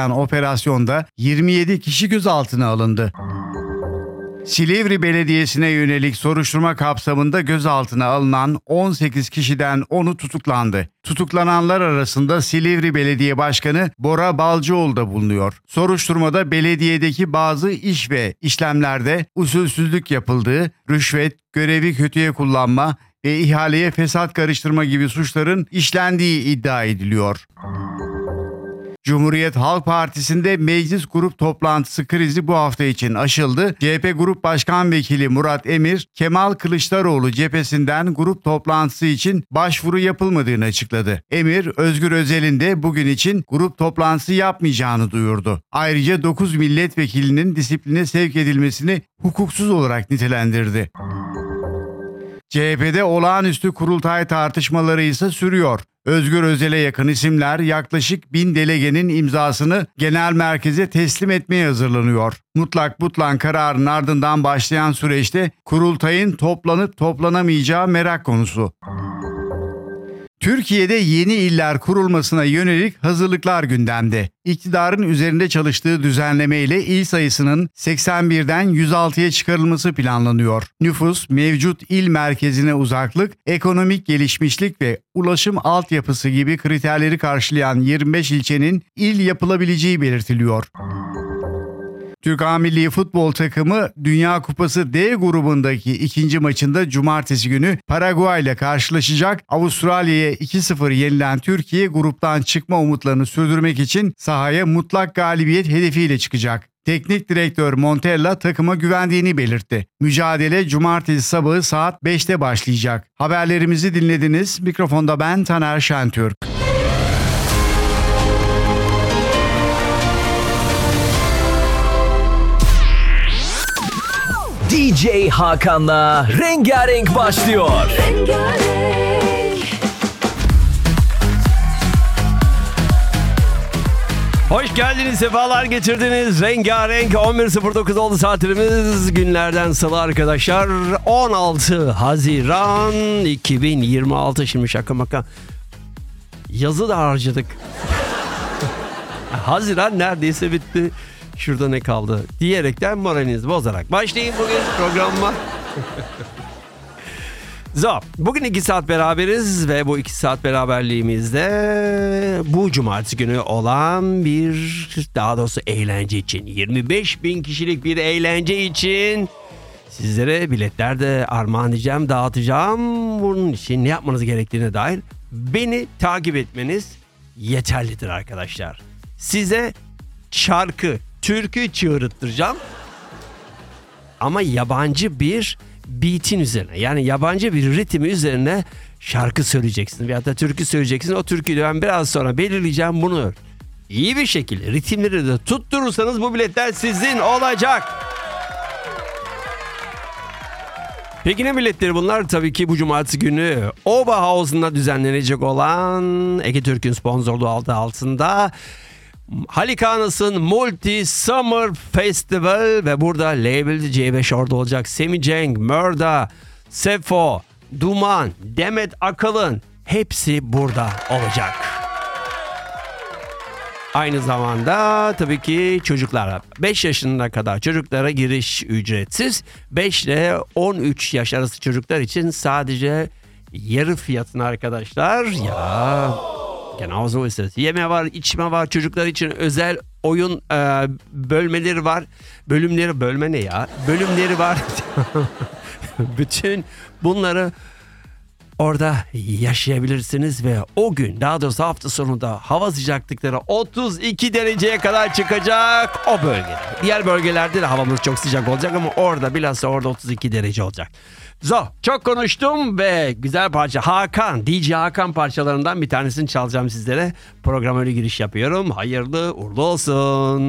operasyonda 27 kişi gözaltına alındı. Silivri Belediyesi'ne yönelik soruşturma kapsamında gözaltına alınan 18 kişiden 10'u tutuklandı. Tutuklananlar arasında Silivri Belediye Başkanı Bora Balcıoğlu da bulunuyor. Soruşturmada belediyedeki bazı iş ve işlemlerde usulsüzlük yapıldığı, rüşvet, görevi kötüye kullanma ve ihaleye fesat karıştırma gibi suçların işlendiği iddia ediliyor. Cumhuriyet Halk Partisi'nde meclis grup toplantısı krizi bu hafta için aşıldı. CHP Grup Başkan Vekili Murat Emir, Kemal Kılıçdaroğlu cephesinden grup toplantısı için başvuru yapılmadığını açıkladı. Emir, Özgür Özel'in de bugün için grup toplantısı yapmayacağını duyurdu. Ayrıca 9 milletvekilinin disipline sevk edilmesini hukuksuz olarak nitelendirdi. CHP'de olağanüstü kurultay tartışmaları ise sürüyor. Özgür Özel'e yakın isimler yaklaşık 1000 delegenin imzasını genel merkeze teslim etmeye hazırlanıyor. Mutlak butlan kararının ardından başlayan süreçte kurultayın toplanıp toplanamayacağı merak konusu. Türkiye'de yeni iller kurulmasına yönelik hazırlıklar gündemde. İktidarın üzerinde çalıştığı düzenlemeyle il sayısının 81'den 106'ya çıkarılması planlanıyor. Nüfus, mevcut il merkezine uzaklık, ekonomik gelişmişlik ve ulaşım altyapısı gibi kriterleri karşılayan 25 ilçenin il yapılabileceği belirtiliyor. Türk A Milli Futbol takımı Dünya Kupası D grubundaki ikinci maçında cumartesi günü Paraguay ile karşılaşacak. Avustralya'ya 2-0 yenilen Türkiye gruptan çıkma umutlarını sürdürmek için sahaya mutlak galibiyet hedefiyle çıkacak. Teknik direktör Montella takıma güvendiğini belirtti. Mücadele cumartesi sabahı saat 5'te başlayacak. Haberlerimizi dinlediniz. Mikrofonda ben Taner Şentürk. DJ Hakan'la Rengarenk başlıyor. Rengarenk. Hoş geldiniz, sefalar getirdiniz. Rengarenk 11.09 oldu saatlerimiz. Günlerden salı arkadaşlar. 16 Haziran 2026. Şimdi şaka maka. Yazı da harcadık. Haziran neredeyse bitti. Şurada ne kaldı diyerekten moralinizi bozarak başlayayım bugün programıma. Bugün 2 saat beraberiz ve bu 2 saat beraberliğimizde bu cumartesi günü olan daha doğrusu eğlence için 25.000 kişilik bir eğlence için sizlere biletler de armağan edeceğim, dağıtacağım. Bunun için ne yapmanız gerektiğine dair beni takip etmeniz yeterlidir arkadaşlar. Size şarkı, türkü çığırttıracağım ama yabancı bir beat'in üzerine, yani yabancı bir ritmi üzerine şarkı söyleyeceksiniz veyahut da türkü söyleyeceksiniz. O türküyü ben biraz sonra belirleyeceğim. Bunu iyi bir şekilde ritimleri de tutturursanız bu biletler sizin olacak. Peki ne biletleri bunlar? Tabii ki bu cumartesi günü Oberhausen'da düzenlenecek olan Ege Türk'ün sponsorluğu altında Halikanas'ın Multi Summer Festival ve burada Label C5 orada olacak. Semi Cenk, Mörda, Sefo, Duman, Demet Akalın hepsi burada olacak. Aynı zamanda tabii ki çocuklara 5 yaşına kadar çocuklara giriş ücretsiz. 5 ile 13 yaş arası çocuklar için sadece yarı fiyatına arkadaşlar. Ya genauso ist es. Yeme var, içme var, çocuklar için özel oyun bölmeleri var. Bölümleri var. Bütün bunları orada yaşayabilirsiniz ve o gün, daha doğrusu hafta sonunda hava sıcaklıkları 32 dereceye kadar çıkacak o bölgede. Diğer bölgelerde de havamız çok sıcak olacak ama orada bilhassa orada 32 derece olacak. Çok konuştum ve güzel parça Hakan, DJ Hakan parçalarından bir tanesini çalacağım sizlere. Programa öyle giriş yapıyorum. Hayırlı uğurlu olsun.